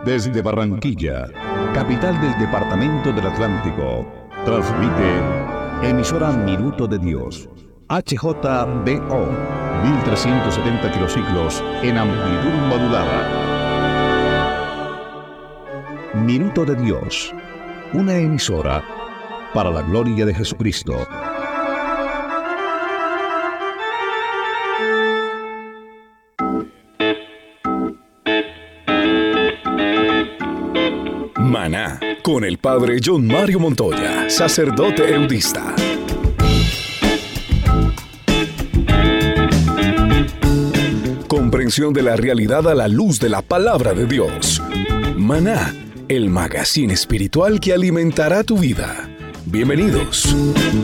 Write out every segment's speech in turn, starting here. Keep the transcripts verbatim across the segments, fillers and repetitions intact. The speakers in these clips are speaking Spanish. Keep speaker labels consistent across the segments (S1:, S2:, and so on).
S1: Desde Barranquilla, capital del departamento del Atlántico, transmite emisora Minuto de Dios, H J B O, mil trescientos setenta kilociclos en amplitud modulada. Minuto de Dios, una emisora para la gloria de Jesucristo.
S2: Maná, con el padre John Mario Montoya, sacerdote eudista. Comprensión de la realidad a la luz de la palabra de Dios. Maná, el magazine espiritual que alimentará tu vida. Bienvenidos.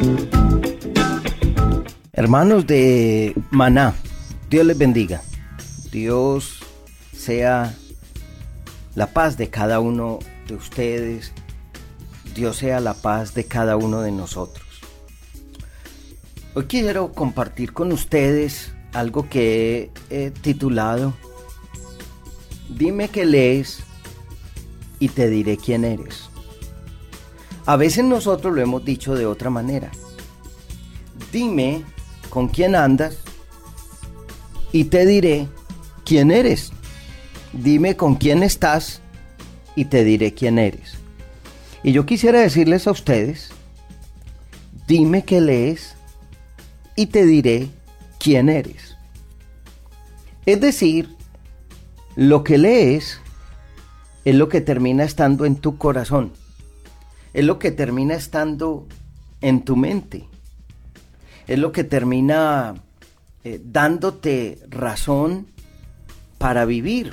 S3: Hermanos de Maná, Dios les bendiga. Dios sea la paz de cada uno de ustedes. Dios sea la paz de cada uno de nosotros. Hoy quiero compartir con ustedes algo que he, he titulado Dime qué lees y te diré quién eres. A veces nosotros lo hemos dicho de otra manera. Dime con quién andas y te diré quién eres. Dime con quién estás y te diré quién eres. Y yo quisiera decirles a ustedes, dime qué lees y te diré quién eres. Es decir, lo que lees es lo que termina estando en tu corazón, es lo que termina estando en tu mente, es lo que termina eh, dándote razón para vivir.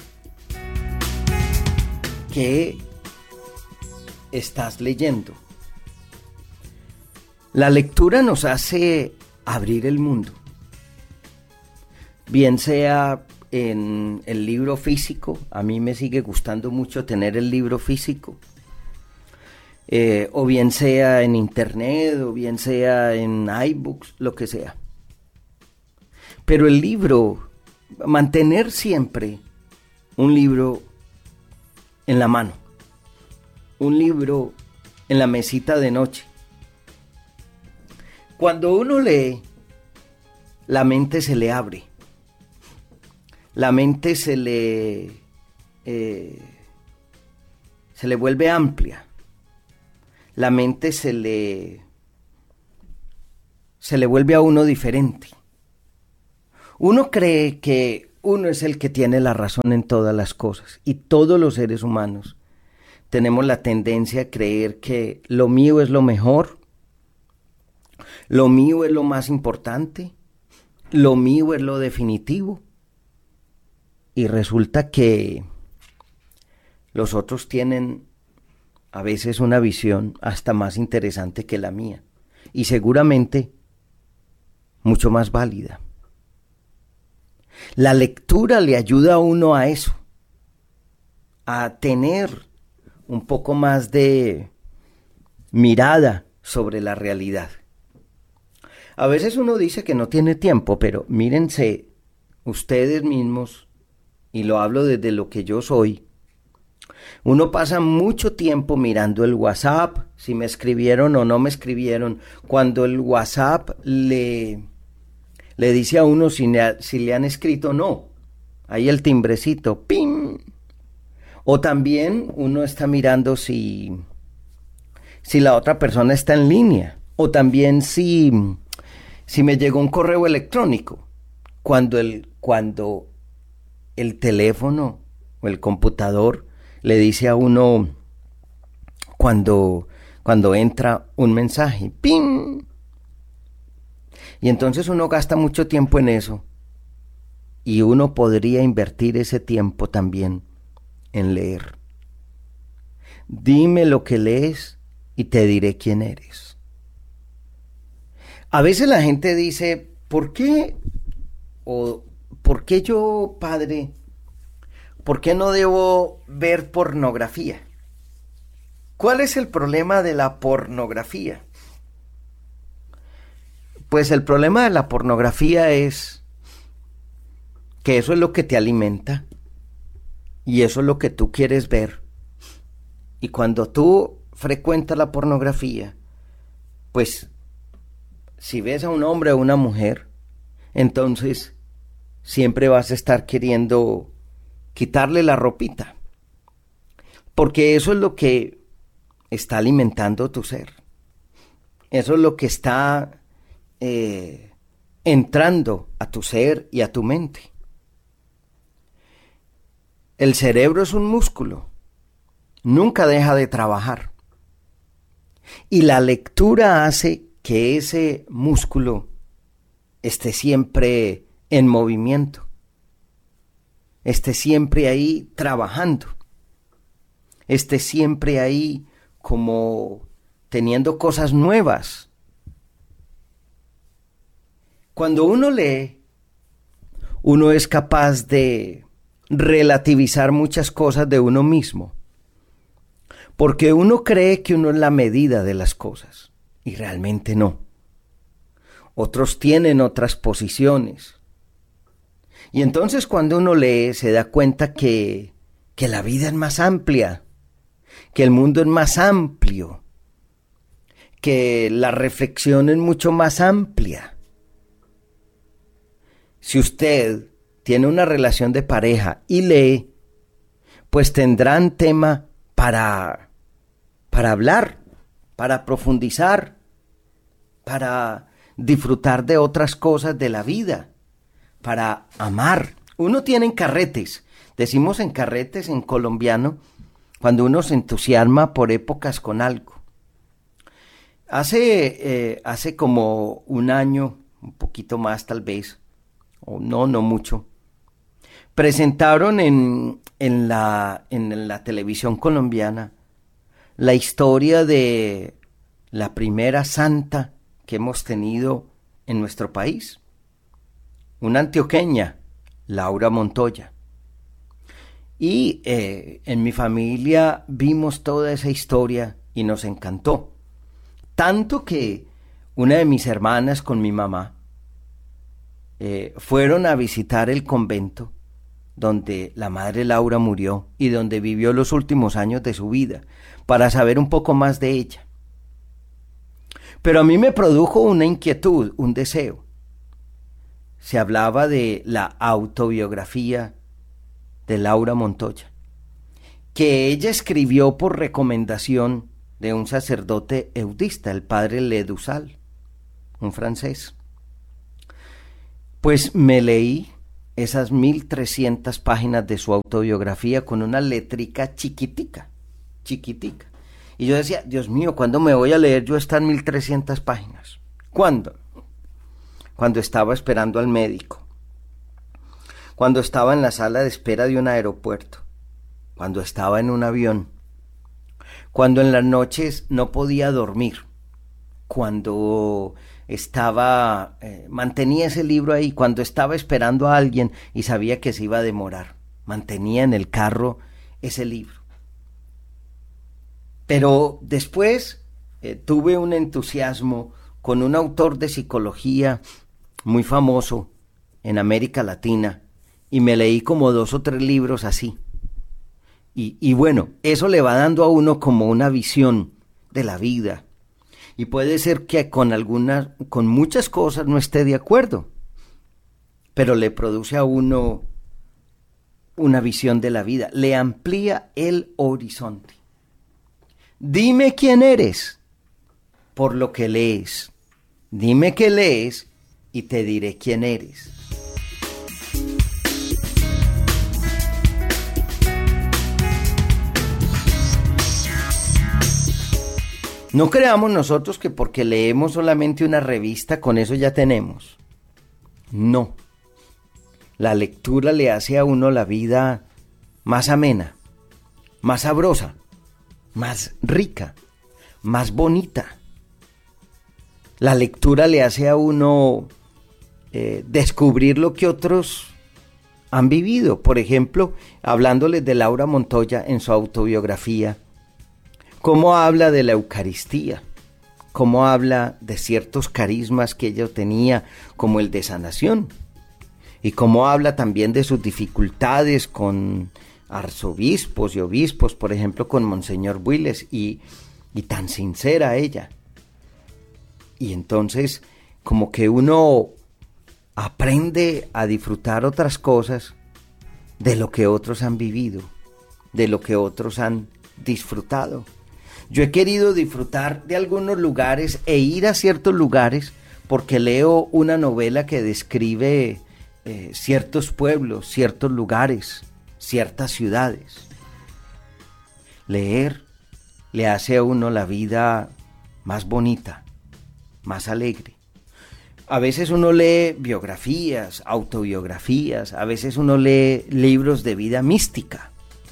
S3: ¿Qué estás leyendo? La lectura nos hace abrir el mundo, bien sea en el libro físico. A mí me sigue gustando mucho tener el libro físico, eh, o bien sea en internet, o bien sea en iBooks, lo que sea. Pero el libro, mantener siempre un libro en la mano, un libro en la mesita de noche. Cuando uno lee, la mente se le abre, la mente se le eh, se le vuelve amplia, la mente se le se le vuelve a uno diferente. Uno cree que uno es el que tiene la razón en todas las cosas, y todos los seres humanos tenemos la tendencia a creer que lo mío es lo mejor, lo mío es lo más importante, lo mío es lo definitivo, y resulta que los otros tienen a veces una visión hasta más interesante que la mía, y seguramente mucho más válida. La lectura le ayuda a uno a eso, a tener un poco más de mirada sobre la realidad. A veces uno dice que no tiene tiempo, pero mírense ustedes mismos, y lo hablo desde lo que yo soy. Uno pasa mucho tiempo mirando el WhatsApp, si me escribieron o no me escribieron, cuando el WhatsApp le... le dice a uno si le, si le han escrito o no. Ahí el timbrecito, ¡pim! O también uno está mirando si, si la otra persona está en línea. O también si, si me llegó un correo electrónico. Cuando el, cuando el teléfono o el computador le dice a uno, cuando, cuando entra un mensaje, ¡pim! Y entonces uno gasta mucho tiempo en eso, y uno podría invertir ese tiempo también en leer. Dime lo que lees y te diré quién eres. A veces la gente dice, ¿por qué? O ¿por qué yo, padre? ¿Por qué no debo ver pornografía? ¿Cuál es el problema de la pornografía? Pues el problema de la pornografía es que eso es lo que te alimenta. y eso es lo que tú quieres ver. Y cuando tú frecuentas la pornografía, pues si ves a un hombre o una mujer, entonces siempre vas a estar queriendo quitarle la ropita, porque eso es lo que está alimentando tu ser. Eso es lo que está eh, entrando a tu ser y a tu mente. El cerebro es un músculo, nunca deja de trabajar. Y la lectura hace que ese músculo esté siempre en movimiento, esté siempre ahí trabajando, esté siempre ahí como teniendo cosas nuevas. Cuando uno lee, uno es capaz de relativizar muchas cosas de uno mismo, porque uno cree que uno es la medida de las cosas, y realmente no. Otros tienen otras posiciones. Y entonces cuando uno lee se da cuenta que, que la vida es más amplia, que el mundo es más amplio, que la reflexión es mucho más amplia. Si usted tiene una relación de pareja y lee, pues tendrán tema para, para hablar, para profundizar, para disfrutar de otras cosas de la vida, para amar. Uno tiene carretes, decimos en carretes en colombiano, cuando uno se entusiasma por épocas con algo. Hace, eh, hace como un año, un poquito más tal vez, o no, no mucho, presentaron en, en, la, en la televisión colombiana la historia de la primera santa que hemos tenido en nuestro país, una antioqueña, Laura Montoya. Y eh, en mi familia vimos toda esa historia y nos encantó. Tanto que una de mis hermanas con mi mamá eh, fueron a visitar el convento donde la madre Laura murió y donde vivió los últimos años de su vida, para saber un poco más de ella. Pero a mí me produjo una inquietud, un deseo. Se hablaba de la autobiografía de Laura Montoya, que ella escribió por recomendación de un sacerdote eudista, el padre Ledusal, un francés. Pues me leí esas mil trescientas páginas de su autobiografía con una letrica chiquitica, chiquitica. Y yo decía, Dios mío, ¿cuándo me voy a leer yo estas mil trescientas páginas? ¿Cuándo? Cuando estaba esperando al médico, cuando estaba en la sala de espera de un aeropuerto, cuando estaba en un avión, cuando en las noches no podía dormir, cuando estaba, eh, mantenía ese libro ahí, cuando estaba esperando a alguien y sabía que se iba a demorar, mantenía en el carro ese libro. Pero después eh, tuve un entusiasmo con un autor de psicología muy famoso en América Latina y me leí como dos o tres libros así. Y, y bueno, eso le va dando a uno como una visión de la vida. Y puede ser que con algunas, con muchas cosas no esté de acuerdo, pero le produce a uno una visión de la vida, le amplía el horizonte. Dime quién eres por lo que lees. Dime qué lees y te diré quién eres. No creamos nosotros que porque leemos solamente una revista, con eso ya tenemos. No. La lectura le hace a uno la vida más amena, más sabrosa, más rica, más bonita. La lectura le hace a uno eh, descubrir lo que otros han vivido. Por ejemplo, hablándoles de Laura Montoya en su autobiografía, cómo habla de la Eucaristía, cómo habla de ciertos carismas que ella tenía, como el de sanación, y cómo habla también de sus dificultades con, arzobispos y obispos, por ejemplo, con Monseñor Builes, y, y tan sincera ella. Y entonces, como que uno aprende a disfrutar otras cosas de lo que otros han vivido, de lo que otros han disfrutado. Yo he querido disfrutar de algunos lugares e ir a ciertos lugares porque leo una novela que describe eh, ciertos pueblos, ciertos lugares, ciertas ciudades. Leer le hace a uno la vida más bonita, más alegre. A veces uno lee biografías, autobiografías, a veces uno lee libros de vida mística.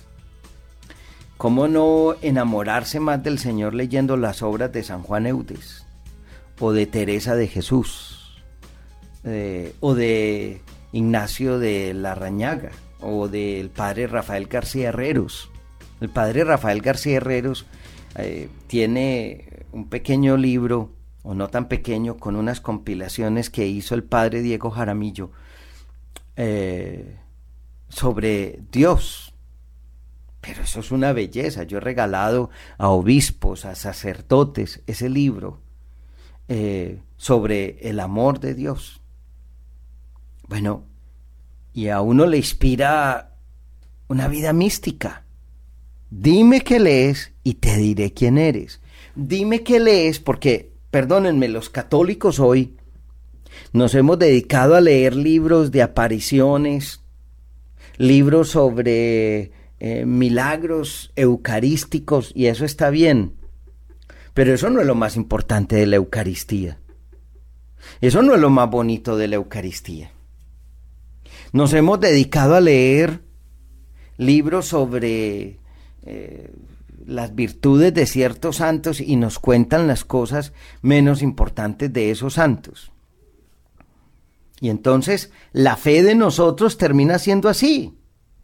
S3: ¿Cómo no enamorarse más del Señor leyendo las obras de San Juan Eudes, o de Teresa de Jesús, eh, o de Ignacio de Larrañaga, o del padre Rafael García Herreros? El padre Rafael García Herreros eh, tiene un pequeño libro, o no tan pequeño, con unas compilaciones que hizo el padre Diego Jaramillo eh, sobre Dios. Pero eso es una belleza. Yo he regalado a obispos, a sacerdotes, ese libro eh, sobre el amor de Dios. Bueno, y a uno le inspira una vida mística. Dime qué lees y te diré quién eres. Dime qué lees, porque, perdónenme, los católicos hoy nos hemos dedicado a leer libros de apariciones, libros sobre eh, milagros eucarísticos, y eso está bien, pero eso no es lo más importante de la Eucaristía. Eso no es lo más bonito de la Eucaristía. Nos hemos dedicado a leer libros sobre eh, las virtudes de ciertos santos y nos cuentan las cosas menos importantes de esos santos. Y entonces la fe de nosotros termina siendo así.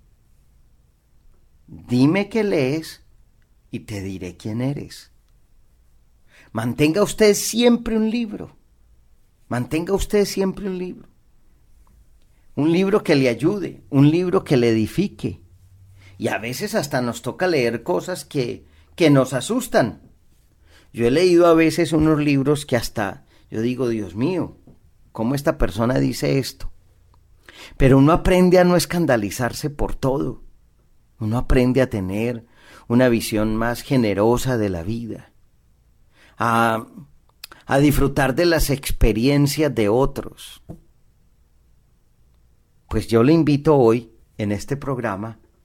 S3: Dime qué lees y te diré quién eres. Mantenga usted siempre un libro. Mantenga usted siempre un libro. Un libro que le ayude, un libro que le edifique. Y a veces hasta nos toca leer cosas que, que nos asustan. Yo he leído a veces unos libros que hasta yo digo, Dios mío, ¿cómo esta persona dice esto? Pero uno aprende a no escandalizarse por todo. Uno aprende a tener una visión más generosa de la vida. A, a disfrutar de las experiencias de otros. Pues yo le invito hoy, en este programa,